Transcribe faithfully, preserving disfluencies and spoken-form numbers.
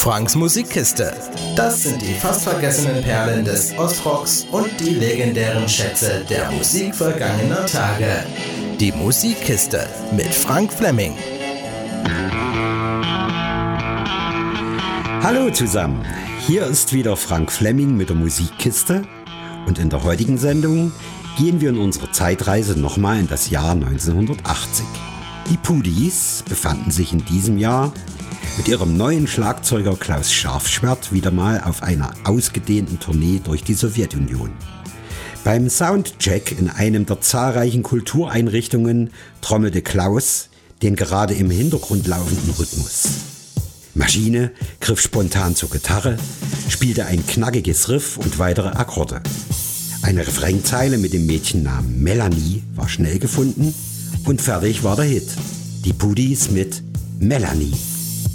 Franks Musikkiste. Das sind die fast vergessenen Perlen des Ostrocks und die legendären Schätze der Musik vergangener Tage. Die Musikkiste mit Frank Fleming. Hallo zusammen, hier ist wieder Frank Fleming mit der Musikkiste und in der heutigen Sendung gehen wir in unserer Zeitreise nochmal in das Jahr neunzehnhundertachtzig. Die Pudis befanden sich in diesem Jahr mit ihrem neuen Schlagzeuger Klaus Scharfschwert wieder mal auf einer ausgedehnten Tournee durch die Sowjetunion. Beim Soundcheck in einem der zahlreichen Kultureinrichtungen trommelte Klaus den gerade im Hintergrund laufenden Rhythmus. Maschine griff spontan zur Gitarre, spielte ein knackiges Riff und weitere Akkorde. Eine Refrainzeile mit dem Mädchennamen Melanie war schnell gefunden und fertig war der Hit. Die Pudis mit Melanie.